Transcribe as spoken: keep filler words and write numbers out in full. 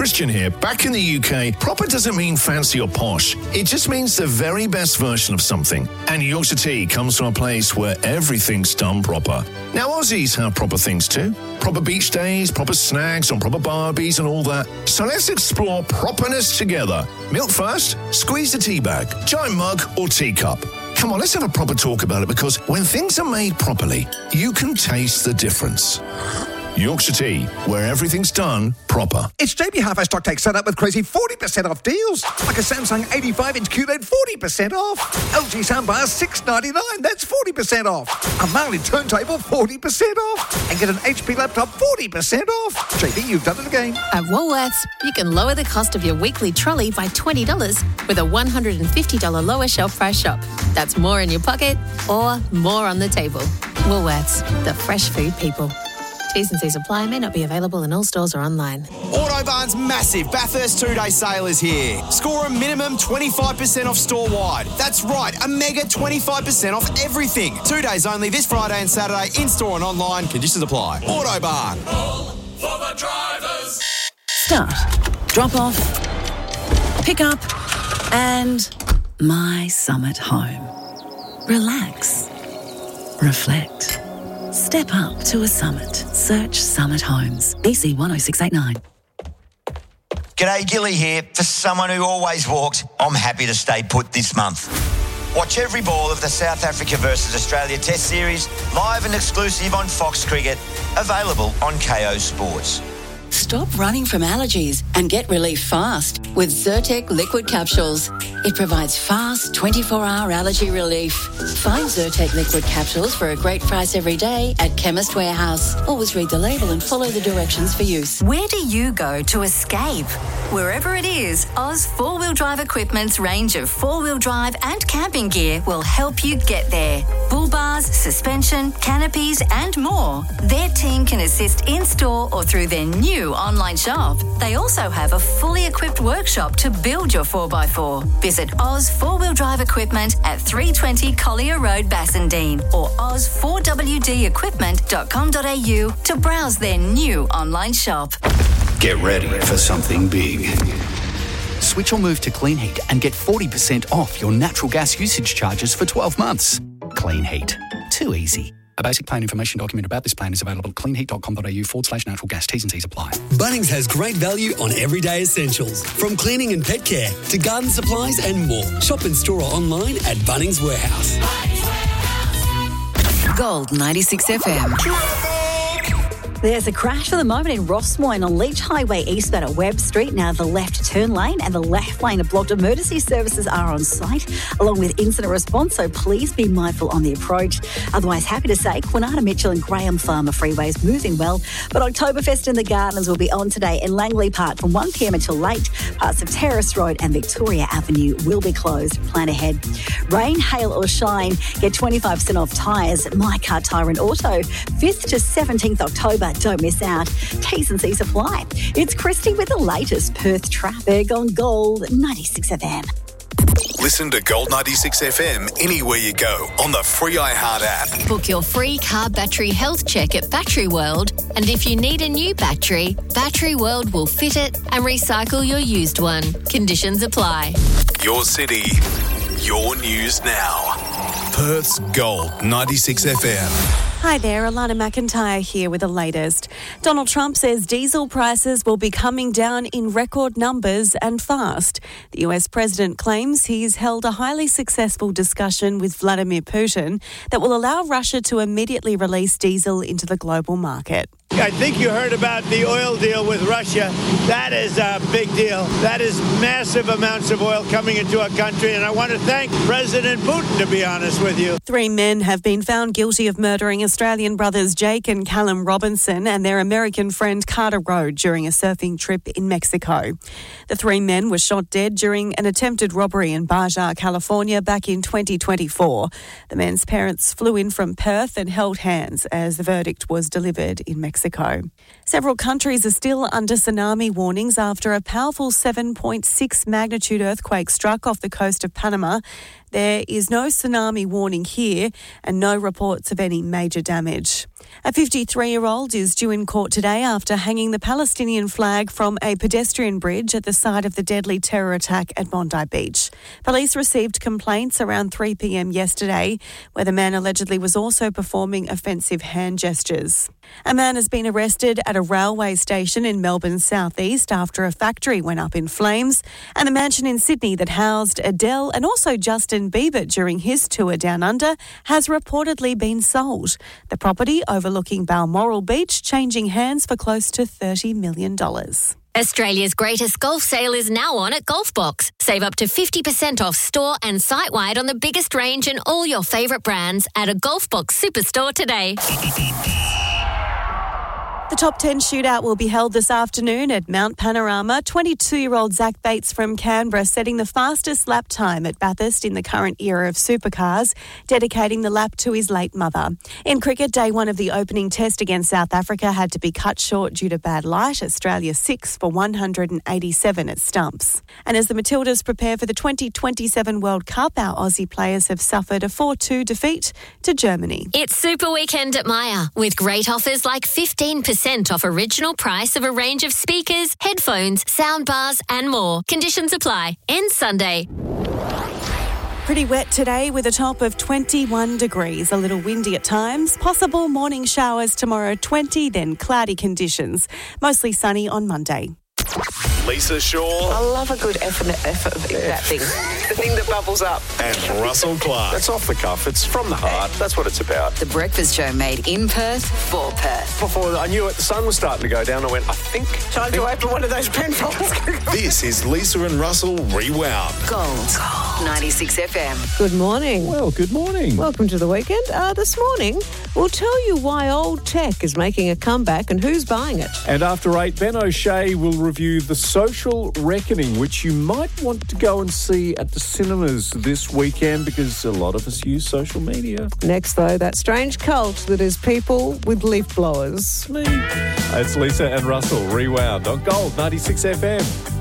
Christian here. Back in the U K, proper doesn't mean fancy or posh. It just means the very best version of something. And Yorkshire Tea comes from a place where everything's done proper. Now, Aussies have proper things too. Proper beach days, proper snags on proper barbies and all that. So let's explore properness together. Milk first, squeeze the tea bag, giant mug or teacup. Come on, let's have a proper talk about it, because when things are made properly, you can taste the difference. Yorkshire Tea, where everything's done proper. It's J B Hi-Fi Stock Take set up with crazy forty percent off deals. Like a Samsung eighty-five inch Q L E D, forty percent off. L G soundbar, six ninety-nine, that's forty percent off. A Marley turntable, forty percent off. And get an H P laptop, forty percent off. J B, you've done it again. At Woolworths, you can lower the cost of your weekly trolley by twenty dollars with a one hundred fifty dollars lower shelf price shop. That's more in your pocket or more on the table. Woolworths, the fresh food people. T's and C's apply, may not be available in all stores or online. Autobarn's massive Bathurst two-day sale is here. Score a minimum twenty-five percent off store-wide. That's right, a mega twenty-five percent off everything. Two days only this Friday and Saturday, in-store and online. Conditions apply. Autobarn. All for the drivers. Start, drop off, pick up, and My Summit home. Relax. Reflect. Step up to a Summit. Search Summit Homes. B C one oh six eight nine. G'day, Gilly here. For someone who always walked, I'm happy to stay put this month. Watch every ball of the South Africa versus Australia Test Series, live and exclusive on Fox Cricket, available on K O Sports. Stop running from allergies and get relief fast with Zyrtec liquid capsules. It provides fast twenty-four hour allergy relief. Find Zyrtec liquid capsules for a great price every day at Chemist Warehouse. Always read the label and follow the directions for use. Where do you go to escape? Wherever it is, Oz Four Wheel Drive Equipment's range of four-wheel drive and camping gear will help you get there. Bull bars, suspension, canopies and more. Their team can assist in-store or through their new online shop. They also have a fully equipped workshop to build your four by four. Visit Oz Four Wheel Drive Equipment at three twenty Collier Road, Bassendean, or oz four w d equipment dot com dot a u to browse their new online shop. Get ready for something big. Switch or move to Clean Heat and get forty percent off your natural gas usage charges for twelve months. Clean Heat. Too easy. A basic plan information document about this plan is available at clean heat dot com dot a u forward slash natural gas. T's and C's apply. Bunnings has great value on everyday essentials, from cleaning and pet care to garden supplies and more. Shop in store or online at Bunnings Warehouse. Gold ninety-six F M. There's a crash at the moment in Rossmoyne on Leach Highway eastbound at Webb Street. Now the left turn lane and the left lane are blocked. Emergency services are on site along with incident response, so please be mindful on the approach. Otherwise, happy to say Quinata Mitchell and Graham Farmer freeways moving well. But Oktoberfest in the Gardens will be on today in Langley Park from one p m until late. Parts of Terrace Road and Victoria Avenue will be closed. Plan ahead. Rain, hail or shine, get twenty-five percent off tyres. My Car Tyre and Auto. fifth to seventeenth October. Don't miss out. T's and C's apply. It's Christy with the latest Perth traffic on Gold ninety-six F M. Listen to Gold ninety-six F M anywhere you go on the free iHeart app. Book your free car battery health check at Battery World, and if you need a new battery, Battery World will fit it and recycle your used one. Conditions apply. Your city, your news now. Perth's Gold ninety-six F M. Hi there, Alana McIntyre here with the latest. Donald Trump says diesel prices will be coming down in record numbers and fast. The U S president claims he's held a highly successful discussion with Vladimir Putin that will allow Russia to immediately release diesel into the global market. I think you heard about the oil deal with Russia. That is a big deal. That is massive amounts of oil coming into our country, and I want to thank President Putin, to be honest with you. Three men have been found guilty of murdering Australian brothers Jake and Callum Robinson and their American friend Carter Road during a surfing trip in Mexico. The three men were shot dead during an attempted robbery in Baja, California back in twenty twenty-four. The men's parents flew in from Perth and held hands as the verdict was delivered in Mexico. Several countries are still under tsunami warnings after a powerful seven point six magnitude earthquake struck off the coast of Panama. There is no tsunami warning here and no reports of any major damage. A fifty-three-year-old is due in court today after hanging the Palestinian flag from a pedestrian bridge at the site of the deadly terror attack at Bondi Beach. Police received complaints around three p.m. yesterday where the man allegedly was also performing offensive hand gestures. A man has been arrested at a railway station in Melbourne's southeast after a factory went up in flames, and the mansion in Sydney that housed Adele and also Justin Bieber during his tour down under has reportedly been sold. The property overlooking Balmoral Beach changing hands for close to thirty million dollars. Australia's greatest golf sale is now on at Golfbox. Save up to fifty percent off store and site-wide on the biggest range and all your favourite brands at a Golfbox superstore today. The top ten shootout will be held this afternoon at Mount Panorama. twenty-two-year-old Zach Bates from Canberra setting the fastest lap time at Bathurst in the current era of supercars, dedicating the lap to his late mother. In cricket, day one of the opening test against South Africa had to be cut short due to bad light. Australia six for one hundred eighty-seven at stumps. And as the Matildas prepare for the twenty twenty-seven World Cup, our Aussie players have suffered a four two defeat to Germany. It's Super Weekend at Myer with great offers like fifteen percent off original price of a range of speakers, headphones, soundbars and more. Conditions apply. Ends Sunday. Pretty wet today with a top of twenty-one degrees. A little windy at times. Possible morning showers tomorrow, twenty, then cloudy conditions. Mostly sunny on Monday. Lisa Shaw. I love a good effort, effort that thing. The thing that bubbles up. And Russell Clark. That's off the cuff. It's from the heart. That's what it's about. The Breakfast Show made in Perth for Perth. Before I knew it, the sun was starting to go down. I went, I think... Time to open one of those penfolds. This is Lisa and Russell Rewound. Gold. Gold. ninety-six F M. Good morning. Well, good morning. Welcome to the weekend. Uh, this morning, we'll tell you why old tech is making a comeback and who's buying it. And after eight, Ben O'Shea will review The Social Reckoning, which you might want to go and see at the cinemas this weekend because a lot of us use social media. Next, though, that strange cult that is people with leaf blowers. Me. It's Lisa and Russell Rewound on Gold ninety-six F M.